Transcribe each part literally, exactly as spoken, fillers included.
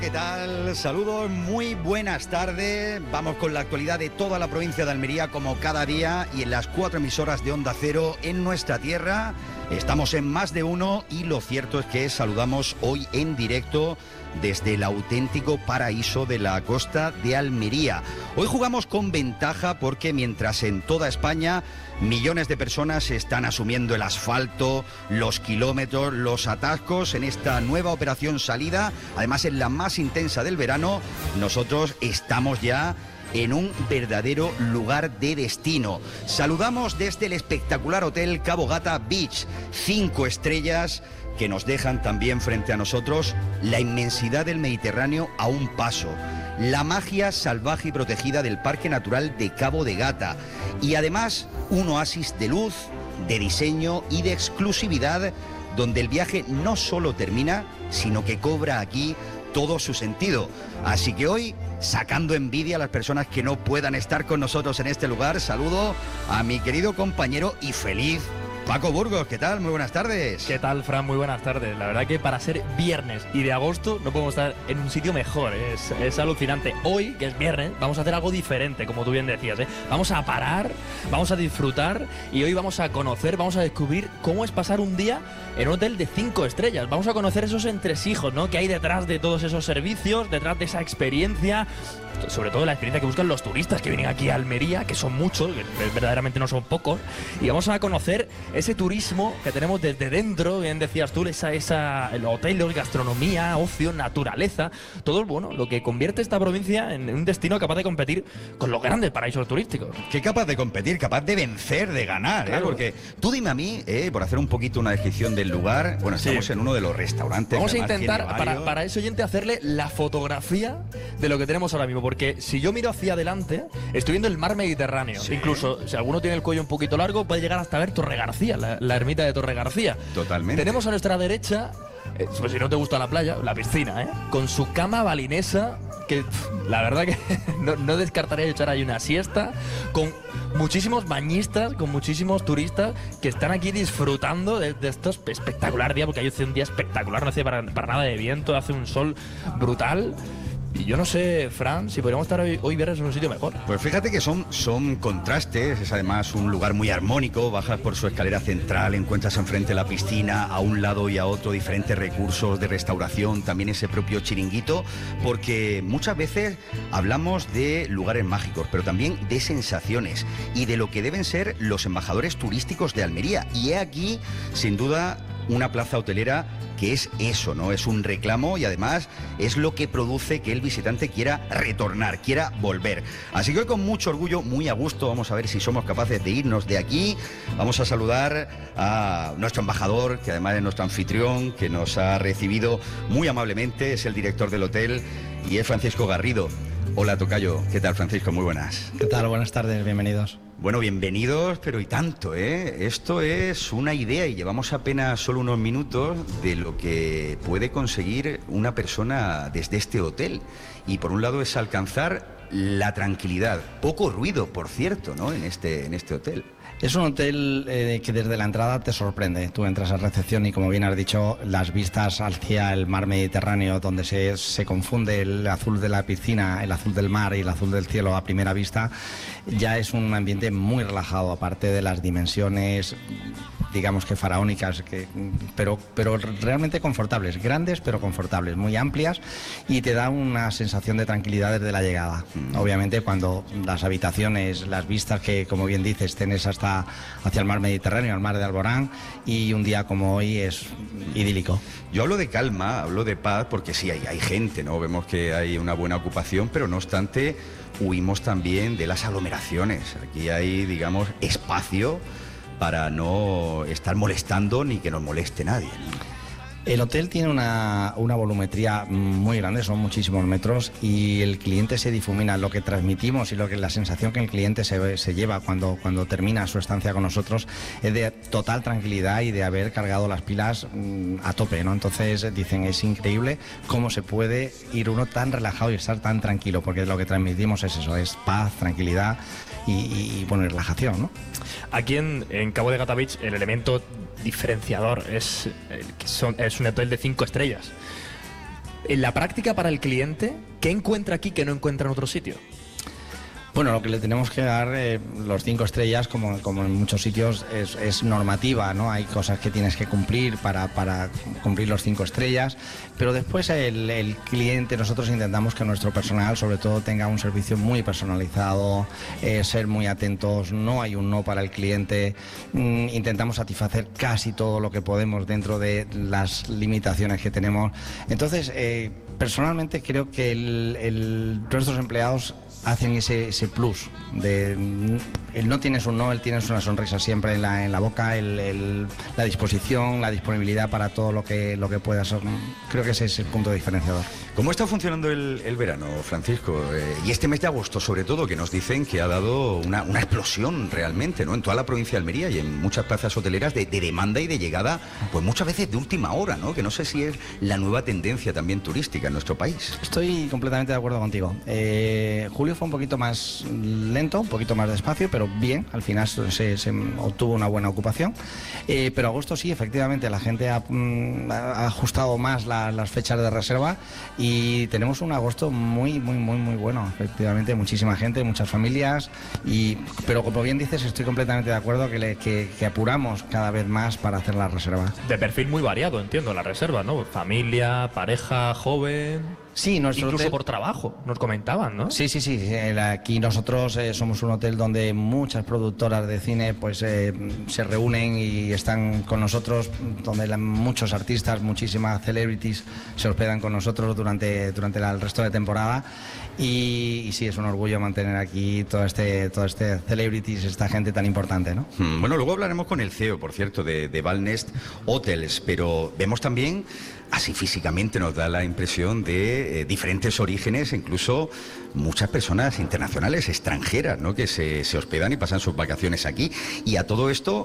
¿Qué tal? Saludos, muy buenas tardes. Vamos con la actualidad de toda la provincia de Almería como cada día y en las cuatro emisoras de Onda Cero en nuestra tierra. Estamos en Más de Uno y lo cierto es que saludamos hoy en directo desde el auténtico paraíso de la costa de Almería. Hoy jugamos con ventaja porque mientras en toda España millones de personas están asumiendo el asfalto, los kilómetros, los atascos en esta nueva operación salida, además en la más intensa del verano, nosotros estamos ya en un verdadero lugar de destino. Saludamos desde el espectacular Hotel Cabo Gata Beach, cinco estrellas que nos dejan también frente a nosotros la inmensidad del Mediterráneo a un paso, la magia salvaje y protegida del Parque Natural de Cabo de Gata y además un oasis de luz, de diseño y de exclusividad donde el viaje no solo termina, sino que cobra aquí todo su sentido. Así que hoy, sacando envidia a las personas que no puedan estar con nosotros en este lugar, saludo a mi querido compañero y feliz Paco Burgos. ¿Qué tal? Muy buenas tardes. ¿Qué tal, Fran? Muy buenas tardes. La verdad que para ser viernes y de agosto no podemos estar en un sitio mejor, ¿eh? es, es alucinante. Hoy, que es viernes, vamos a hacer algo diferente, como tú bien decías, ¿eh? Vamos a parar, vamos a disfrutar y hoy vamos a conocer, vamos a descubrir cómo es pasar un día en un hotel de cinco estrellas. Vamos a conocer esos entresijos, ¿no?, que hay detrás de todos esos servicios, detrás de esa experiencia, sobre todo la experiencia que buscan los turistas que vienen aquí a Almería, que son muchos, que verdaderamente no son pocos, y vamos a conocer ese turismo que tenemos desde dentro, bien decías tú, esa, esa el hotel, gastronomía, ocio, naturaleza, todo bueno, lo que convierte esta provincia en un destino capaz de competir con los grandes paraísos turísticos. ¿Qué capaz de competir? Capaz de vencer, de ganar, claro. ¿eh? Porque tú dime a mí, eh, por hacer un poquito una descripción del lugar, bueno, estamos sí. en uno de los restaurantes. Vamos a intentar, para, para ese oyente, hacerle la fotografía de lo que tenemos ahora mismo, porque si yo miro hacia adelante, estoy viendo el mar Mediterráneo. Sí. Incluso, si alguno tiene el cuello un poquito largo, puede llegar hasta ver Torre García, la, la ermita de Torre García. Totalmente. Tenemos a nuestra derecha, eh, pues si no te gusta la playa, la piscina, ¿eh? Con su cama balinesa, que pff, la verdad que no, no descartaría echar ahí una siesta, con muchísimos bañistas, con muchísimos turistas que están aquí disfrutando de, de estos espectacular día, porque hay un día espectacular, no hace para, para nada de viento, hace un sol brutal. Y yo no sé, Fran, si podríamos estar hoy, hoy viernes en un sitio mejor. Pues fíjate que son, son contrastes, es además un lugar muy armónico, bajas por su escalera central, encuentras enfrente la piscina, a un lado y a otro diferentes recursos de restauración, también ese propio chiringuito, porque muchas veces hablamos de lugares mágicos, pero también de sensaciones y de lo que deben ser los embajadores turísticos de Almería. Y he aquí, sin duda, una plaza hotelera que es eso, ¿no? Es un reclamo y además es lo que produce que el visitante quiera retornar, quiera volver. Así que hoy con mucho orgullo, muy a gusto, vamos a ver si somos capaces de irnos de aquí. Vamos a saludar a nuestro embajador, que además es nuestro anfitrión, que nos ha recibido muy amablemente, es el director del hotel y es Francisco Garrido. Hola, tocayo. ¿Qué tal, Francisco? Muy buenas. ¿Qué tal? Buenas tardes, bienvenidos. Bueno, bienvenidos, pero y tanto, ¿eh? Esto es una idea y llevamos apenas solo unos minutos de lo que puede conseguir una persona desde este hotel. Y por un lado es alcanzar la tranquilidad. Poco ruido, por cierto, ¿no? En este, en este hotel. Es un hotel eh, que desde la entrada te sorprende. Tú entras a recepción y, como bien has dicho, las vistas hacia el mar Mediterráneo, donde se, se confunde el azul de la piscina, el azul del mar y el azul del cielo a primera vista, ya es un ambiente muy relajado, aparte de las dimensiones, digamos que faraónicas, que, pero, pero realmente confortables, grandes pero confortables, muy amplias, y te da una sensación de tranquilidad desde la llegada. Mm. Obviamente cuando las habitaciones, las vistas que, como bien dices, tienes hasta hacia el mar Mediterráneo, al mar de Alborán, y un día como hoy es idílico. Yo hablo de calma, hablo de paz, porque sí, hay, hay gente, ¿no? Vemos que hay una buena ocupación, pero no obstante huimos también de las aglomeraciones. Aquí hay, digamos, espacio para no estar molestando ni que nos moleste nadie, ¿no? El hotel tiene una, una volumetría muy grande, son muchísimos metros, y el cliente se difumina. Lo que transmitimos y lo que la sensación que el cliente se, se lleva cuando, cuando termina su estancia con nosotros es de total tranquilidad y de haber cargado las pilas mmm, a tope, ¿no? Entonces dicen, es increíble cómo se puede ir uno tan relajado y estar tan tranquilo, porque lo que transmitimos es eso, es paz, tranquilidad y, y, y bueno, relajación, ¿no? Aquí en, en Cabo de Gata Beach el elemento diferenciador es, son, es un hotel de cinco estrellas. En la práctica para el cliente, ¿qué encuentra aquí que no encuentra en otro sitio? Bueno, lo que le tenemos que dar, eh, los cinco estrellas, como, como en muchos sitios, es, es normativa, ¿no? Hay cosas que tienes que cumplir para, para cumplir los cinco estrellas, pero después el, el cliente, nosotros intentamos que nuestro personal, sobre todo, tenga un servicio muy personalizado, eh, ser muy atentos, no hay un no para el cliente, mm, intentamos satisfacer casi todo lo que podemos dentro de las limitaciones que tenemos. Entonces, eh, personalmente creo que el, el, nuestros empleados hacen ese, ese plus de el no tienes un no, el tienes una sonrisa siempre en la, en la boca, el, el, la disposición, la disponibilidad para todo lo que, lo que puedas. Creo que ese es el punto diferenciador. ¿Cómo está funcionando el, el verano, Francisco? Eh, y este mes de agosto, sobre todo, que nos dicen que ha dado una, una explosión realmente, ¿no? En toda la provincia de Almería y en muchas plazas hoteleras de, de demanda y de llegada, pues muchas veces de última hora, ¿no? Que no sé si es la nueva tendencia también turística en nuestro país. Estoy completamente de acuerdo contigo. Eh, Julio fue un poquito más lento, un poquito más despacio, pero bien, al final se, se obtuvo una buena ocupación. Eh, pero agosto sí, efectivamente, la gente ha, ha ajustado más la, las fechas de reserva y tenemos un agosto muy, muy, muy, muy bueno. Efectivamente, muchísima gente, muchas familias, y, pero como bien dices, estoy completamente de acuerdo que, le, que, que apuramos cada vez más para hacer la reserva. De perfil muy variado, entiendo, la reserva, ¿no? Familia, pareja, joven... Sí, nuestro incluso hotel... por trabajo, nos comentaban, ¿no? Sí, sí, sí. Aquí nosotros eh, somos un hotel donde muchas productoras de cine pues eh, se reúnen y están con nosotros, donde la, muchos artistas, muchísimas celebrities se hospedan con nosotros durante, durante la, el resto de temporada. Y, y sí, es un orgullo mantener aquí todo este, todo este celebrities, esta gente tan importante, ¿no? Bueno, luego hablaremos con el C E O, por cierto, de, de Valnest Hotels, pero vemos también, así físicamente nos da la impresión de eh, diferentes orígenes, incluso muchas personas internacionales, extranjeras, ¿no? Que se, se hospedan y pasan sus vacaciones aquí. Y a todo esto,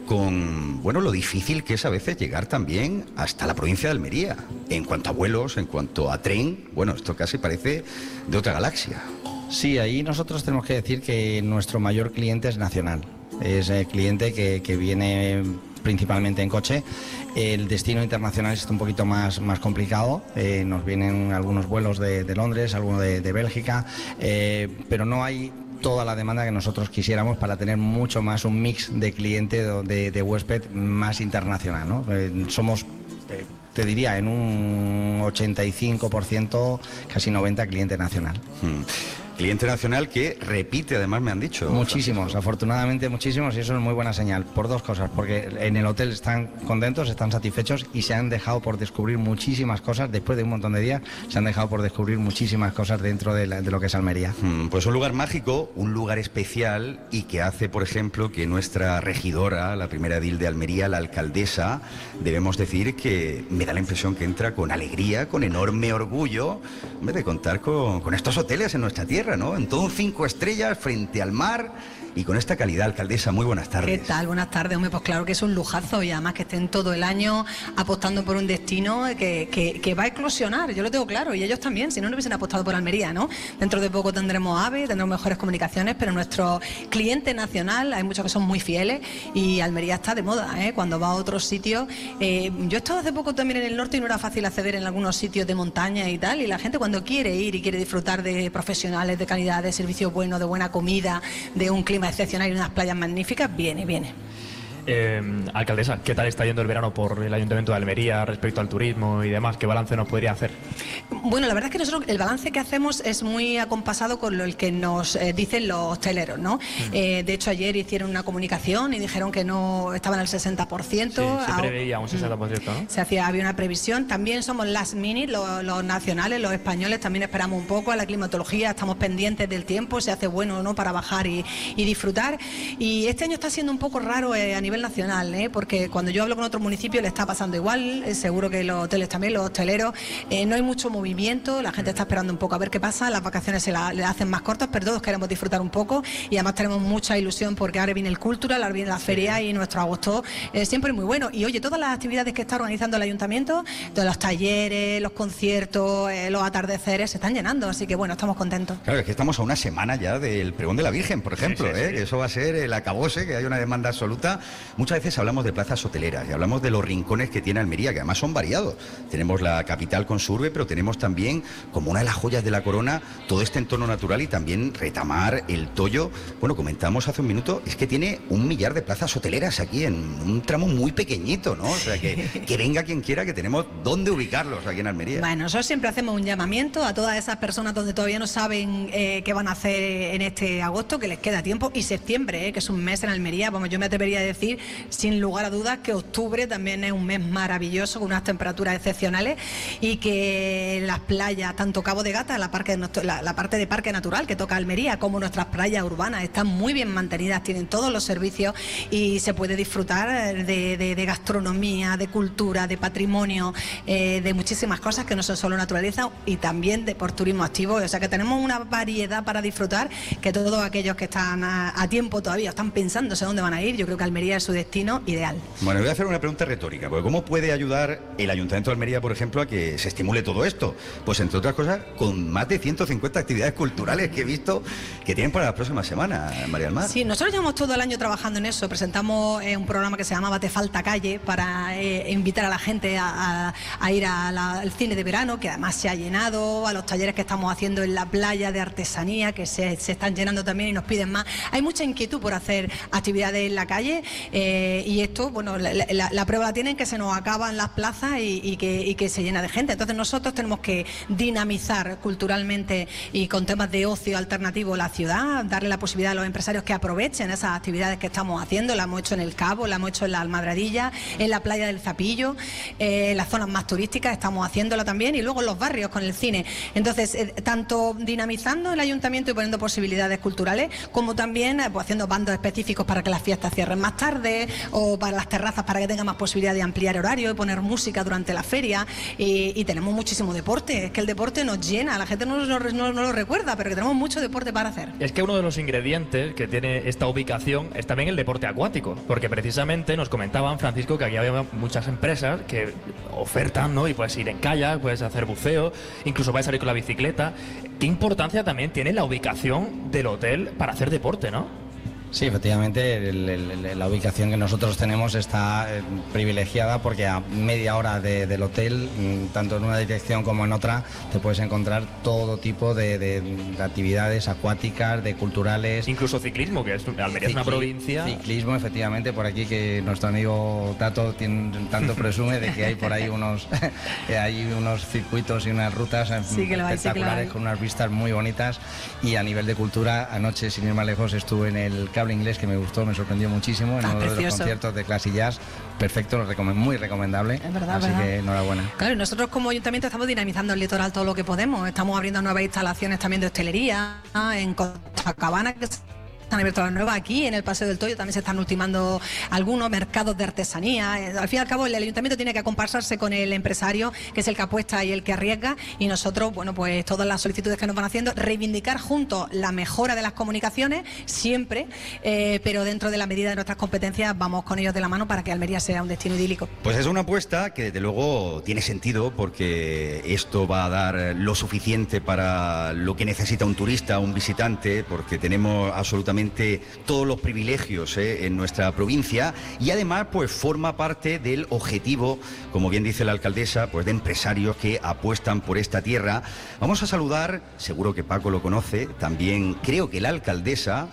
con, bueno, lo difícil que es a veces llegar también hasta la provincia de Almería, en cuanto a vuelos, en cuanto a tren. Bueno, esto casi parece de otra galaxia. Sí, ahí nosotros tenemos que decir que nuestro mayor cliente es nacional. Es el cliente que, que viene principalmente en coche. El destino internacional es un poquito más, más complicado. Eh, nos vienen algunos vuelos de, de Londres, algunos de, de Bélgica, eh, pero no hay toda la demanda que nosotros quisiéramos para tener mucho más un mix de cliente, de, de huésped más internacional, ¿no? Eh, somos, eh, te diría, en un ochenta y cinco por ciento, casi noventa por ciento cliente nacional. Hmm. Cliente nacional que repite, además, me han dicho. Muchísimos, Francisco. Afortunadamente muchísimos, y eso es muy buena señal, por dos cosas, porque en el hotel están contentos, están satisfechos y se han dejado por descubrir muchísimas cosas, después de un montón de días, se han dejado por descubrir muchísimas cosas dentro de, la, de lo que es Almería. Hmm, pues un lugar mágico, un lugar especial y que hace, por ejemplo, que nuestra regidora, la primera edil de Almería, la alcaldesa, debemos decir que me da la impresión que entra con alegría, con enorme orgullo, en vez de contar con, con estos hoteles en nuestra tierra, ¿no? En todo un cinco estrellas frente al mar y con esta calidad. Alcaldesa, muy buenas tardes. ¿Qué tal? Buenas tardes, hombre, pues claro que es un lujazo y además que estén todo el año apostando por un destino que, que, que va a eclosionar, yo lo tengo claro, y ellos también, si no, no hubiesen apostado por Almería, ¿no? Dentro de poco tendremos AVE, tendremos mejores comunicaciones, pero nuestro cliente nacional, hay muchos que son muy fieles y Almería está de moda, ¿eh? Cuando va a otros sitios, eh, yo he estado hace poco también en el norte y no era fácil acceder en algunos sitios de montaña y tal, y la gente cuando quiere ir y quiere disfrutar de profesionales, de calidad, de servicios buenos, de buena comida, de un clima excepcional y unas playas magníficas, viene, viene. Eh, alcaldesa, ¿qué tal está yendo el verano por el Ayuntamiento de Almería respecto al turismo y demás? ¿Qué balance nos podría hacer? Bueno, la verdad es que nosotros el balance que hacemos es muy acompasado con lo que nos eh, dicen los hosteleros, ¿no? Mm. Eh, de hecho, ayer hicieron una comunicación y dijeron que no estaban al sesenta por ciento. Sí, se preveía un sesenta por ciento, ¿no? Se hacía, había una previsión. También somos last minute, los, los nacionales, los españoles, también esperamos un poco a la climatología, estamos pendientes del tiempo, se hace bueno o no para bajar y, y disfrutar. Y este año está siendo un poco raro eh, a nivel nacional, ¿eh? Porque cuando yo hablo con otros municipios le está pasando igual, eh, seguro que los hoteles también, los hosteleros, eh, no hay mucho movimiento, la gente está esperando un poco a ver qué pasa, las vacaciones se las la hacen más cortas, pero todos queremos disfrutar un poco y además tenemos mucha ilusión porque ahora viene el Cultural, ahora viene la feria y nuestro agosto es siempre muy bueno. Y oye, todas las actividades que está organizando el ayuntamiento, todos los talleres, los conciertos, eh, los atardeceres, se están llenando, así que bueno, estamos contentos. Claro, es que estamos a una semana ya del pregón de la Virgen, por ejemplo, sí, sí, ¿eh? Sí. Que eso va a ser el acabose, que hay una demanda absoluta. Muchas veces hablamos de plazas hoteleras y hablamos de los rincones que tiene Almería, que además son variados. Tenemos la capital con su urbe, pero tenemos también, como una de las joyas de la corona, todo este entorno natural y también Retamar, El Toyo. Bueno, comentamos hace un minuto, es que tiene un millar de plazas hoteleras aquí en un tramo muy pequeñito, ¿no? O sea, que, que venga quien quiera, que tenemos dónde ubicarlos aquí en Almería. Bueno, nosotros siempre hacemos un llamamiento a todas esas personas donde todavía no saben eh, qué van a hacer en este agosto, que les queda tiempo, y septiembre, eh, que es un mes en Almería. Vamos, yo me atrevería a decir, sin lugar a dudas, que octubre también es un mes maravilloso, con unas temperaturas excepcionales, y que las playas, tanto Cabo de Gata, la, parque, la, la parte de parque natural que toca Almería, como nuestras playas urbanas, están muy bien mantenidas, tienen todos los servicios y se puede disfrutar de, de, de gastronomía, de cultura, de patrimonio, eh, de muchísimas cosas que no son solo naturaleza, y también de por turismo activo. O sea que tenemos una variedad para disfrutar, que todos aquellos que están a, a tiempo todavía están pensándose dónde van a ir, yo creo que Almería es su destino ideal. Bueno, voy a hacer una pregunta retórica, porque ¿cómo puede ayudar el Ayuntamiento de Almería, por ejemplo, a que se estimule todo esto? Pues entre otras cosas, con más de ciento cincuenta actividades culturales que he visto que tienen para la próxima semana, María del Mar. Sí, nosotros llevamos todo el año trabajando en eso. Presentamos eh, un programa que se llamaba Te Falta Calle, para eh, invitar a la gente a, a, a ir a la, al cine de verano, que además se ha llenado, a los talleres que estamos haciendo en la playa de artesanía, que se, se están llenando también y nos piden más. Hay mucha inquietud por hacer actividades en la calle, eh, y esto, bueno, la, la, la prueba la tienen, que se nos acaban las plazas y, y, que, y que se llena de gente. Entonces nosotros tenemos que dinamizar culturalmente y con temas de ocio alternativo la ciudad, darle la posibilidad a los empresarios que aprovechen esas actividades que estamos haciendo. La hemos hecho en el Cabo, la hemos hecho en la Almadradilla, en la playa del Zapillo, eh, en las zonas más turísticas estamos haciéndola también, y luego en los barrios con el cine. Entonces, eh, tanto dinamizando el ayuntamiento y poniendo posibilidades culturales, como también eh, pues, haciendo bandos específicos para que las fiestas cierren más tarde, o para las terrazas para que tengan más posibilidad de ampliar horario y poner música durante la feria. Y, y tenemos muchísimo deporte, es que el deporte nos llena, la gente no, no, no, no lo recuerda, pero que tenemos mucho deporte para hacer. Es que uno de los ingredientes que tiene esta ubicación es también el deporte acuático, porque precisamente nos comentaban, Francisco, que aquí había muchas empresas que ofertan, ¿no? Y puedes ir en kayak, puedes hacer buceo, incluso puedes salir con la bicicleta. ¿Qué importancia también tiene la ubicación del hotel para hacer deporte, no? Sí, efectivamente, el, el, la ubicación que nosotros tenemos está eh, privilegiada, porque a media hora de, del hotel, tanto en una dirección como en otra, te puedes encontrar todo tipo de, de, de actividades acuáticas, de culturales. Incluso ciclismo, que es Almería es una provincia. Ciclismo, efectivamente, por aquí, que nuestro amigo Tato tiene, tanto presume de que hay por ahí unos, hay unos circuitos y unas rutas sí, que espectaculares, sí, que con unas vistas muy bonitas. Y a nivel de cultura, anoche, sin ir más lejos, estuve en el inglés, que me gustó, me sorprendió muchísimo, en ah, uno precioso. de los conciertos de Classic Jazz, perfecto, lo recomiendo, muy recomendable, es verdad, así verdad. que enhorabuena. Claro, y nosotros como ayuntamiento estamos dinamizando el litoral todo lo que podemos, estamos abriendo nuevas instalaciones también de hostelería en Copacabana, que están abiertas las nuevas. Aquí en el Paseo del Toyo también se están ultimando algunos mercados de artesanía. Al fin y al cabo, el ayuntamiento tiene que acompasarse con el empresario, que es el que apuesta y el que arriesga, y nosotros, bueno, pues todas las solicitudes que nos van haciendo, reivindicar juntos la mejora de las comunicaciones siempre, eh, pero dentro de la medida de nuestras competencias vamos con ellos de la mano para que Almería sea un destino idílico. Pues es una apuesta que desde luego tiene sentido, porque esto va a dar lo suficiente para lo que necesita un turista, un visitante, porque tenemos absolutamente todos los privilegios eh, en nuestra provincia, y además pues forma parte del objetivo, como bien dice la alcaldesa, pues de empresarios que apuestan por esta tierra. Vamos a saludar, seguro que Paco lo conoce, también creo que la alcaldesa,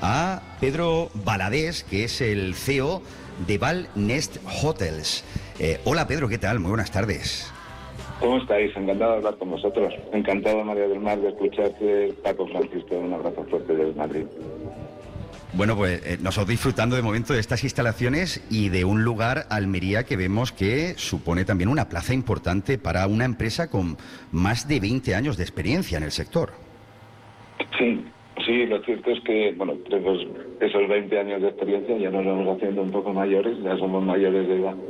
a Pedro Valadés, que es el C E O de Val Nest Hotels. Eh, hola Pedro, ¿qué tal? Muy buenas tardes. ¿Cómo estáis? Encantado de hablar con vosotros. Encantado, María del Mar, de escucharte. Paco, Francisco, un abrazo fuerte desde Madrid. Bueno, pues eh, nosotros disfrutando de momento de estas instalaciones y de un lugar, Almería, que vemos que supone también una plaza importante para una empresa con más de veinte años de experiencia en el sector. Sí, sí, lo cierto es que, bueno, tenemos esos veinte años de experiencia, ya nos vamos haciendo un poco mayores, ya somos mayores de edad.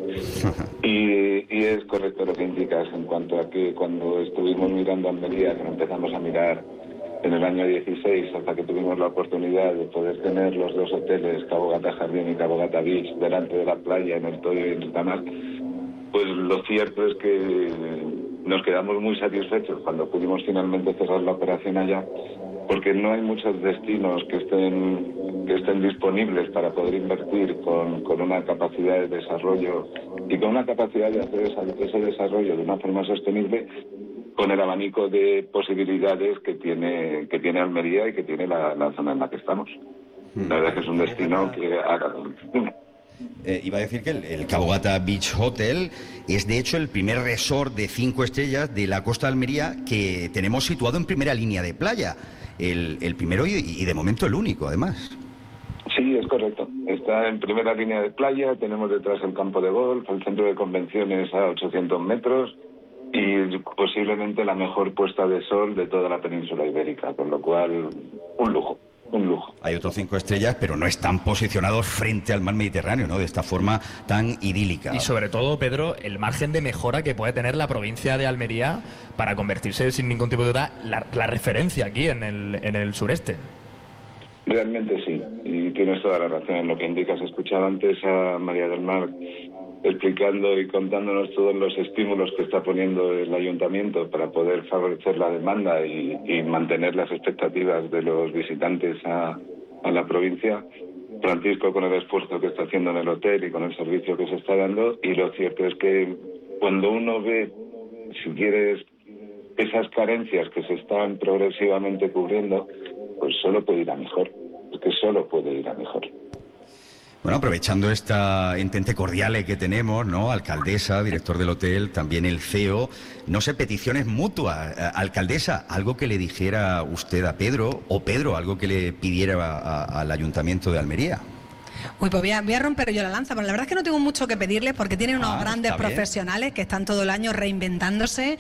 y, y es correcto lo que indicas en cuanto a que cuando estuvimos mirando Almería, que empezamos a mirar en el año dieciséis, hasta que tuvimos la oportunidad de poder tener los dos hoteles, Cabo Gata Jardín y Cabo Gata Beach, delante de la playa, en el Toyo y en Retamar, pues lo cierto es que nos quedamos muy satisfechos cuando pudimos finalmente cerrar la operación allá, porque no hay muchos destinos que estén que estén disponibles para poder invertir con, con una capacidad de desarrollo y con una capacidad de hacer esa, ese desarrollo de una forma sostenible, con el abanico de posibilidades que tiene que tiene Almería y que tiene la, la zona en la que estamos. La verdad es que es un destino que haga... Eh, iba a decir que el, el Cabo Gata Beach Hotel es de hecho el primer resort de cinco estrellas de la costa de Almería que tenemos situado en primera línea de playa. El, el primero y, y de momento el único, además. Sí, es correcto. Está en primera línea de playa, tenemos detrás el campo de golf, el centro de convenciones a ochocientos metros y posiblemente la mejor puesta de sol de toda la península ibérica, con lo cual un lujo. Un lujo. Hay otros cinco estrellas, pero no están posicionados frente al mar Mediterráneo, ¿no? De esta forma tan idílica. Y sobre todo, Pedro, el margen de mejora que puede tener la provincia de Almería para convertirse sin ningún tipo de duda la, la referencia aquí en el, en el sureste. Realmente sí, y tienes toda la razón en lo que indicas. He escuchado antes a María del Mar explicando y contándonos todos los estímulos que está poniendo el ayuntamiento para poder favorecer la demanda y, y mantener las expectativas de los visitantes a, a la provincia. Francisco con el esfuerzo que está haciendo en el hotel y con el servicio que se está dando, y lo cierto es que cuando uno ve, si quieres, esas carencias que se están progresivamente cubriendo, pues solo puede ir a mejor, es que solo puede ir a mejor. Bueno, aprovechando esta entente cordial que tenemos, ¿no? Alcaldesa, director del hotel, también el C E O, no sé, peticiones mutuas. Alcaldesa, algo que le dijera usted a Pedro, o Pedro, algo que le pidiera a, a, al Ayuntamiento de Almería. Uy, pues voy a, voy a romper yo la lanza, pero la verdad es que no tengo mucho que pedirles porque tienen unos ah, grandes profesionales que están todo el año reinventándose,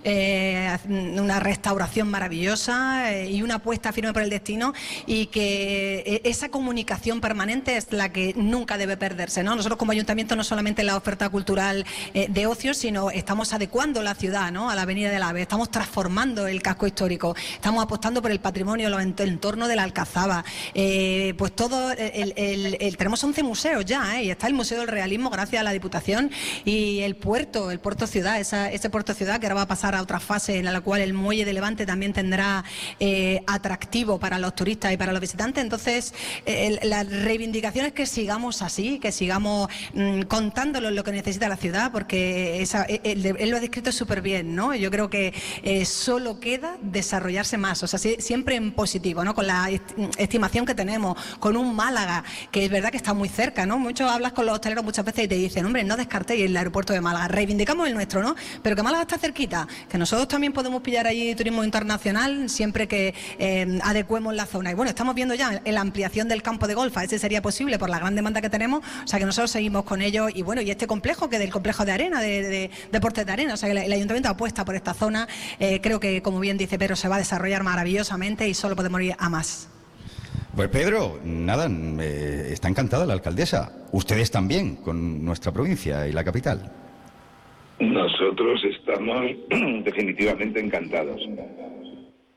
eh, una restauración maravillosa eh, y una apuesta firme por el destino, y que eh, esa comunicación permanente es la que nunca debe perderse, ¿no? Nosotros como ayuntamiento no solamente la oferta cultural eh, de ocio, sino estamos adecuando la ciudad, ¿no?, a la Avenida del Ave, estamos transformando el casco histórico, estamos apostando por el patrimonio, el entorno de la Alcazaba, eh, pues todo el, el, el tenemos once museos ya, ¿eh? Y está el Museo del Realismo gracias a la Diputación, y el puerto, el puerto ciudad, esa, ese puerto ciudad que ahora va a pasar a otra fase en la cual el muelle de Levante también tendrá eh, atractivo para los turistas y para los visitantes. Entonces, eh, la reivindicación es que sigamos así, que sigamos mmm, contándolo lo que necesita la ciudad, porque esa, él, él lo ha descrito súper bien, ¿no? Yo creo que eh, solo queda desarrollarse más, o sea, sí, siempre en positivo, ¿no? Con la estimación que tenemos, con un Málaga que es verdad que está muy cerca, ¿no? Muchos hablas con los hosteleros muchas veces y te dicen, hombre, no descartéis el aeropuerto de Málaga, reivindicamos el nuestro, ¿no? Pero que Málaga está cerquita, que nosotros también podemos pillar allí turismo internacional siempre que eh, adecuemos la zona. Y bueno, estamos viendo ya la ampliación del campo de golf, ese sería posible por la gran demanda que tenemos, o sea que nosotros seguimos con ello, y bueno, y este complejo, que del complejo de arena, de, de, de deportes de arena, o sea que el, el ayuntamiento apuesta por esta zona, eh, creo que, como bien dice Pedro, se va a desarrollar maravillosamente y solo podemos ir a más. Pues Pedro, nada, eh, está encantada la alcaldesa. Ustedes también, con nuestra provincia y la capital. Nosotros estamos definitivamente encantados.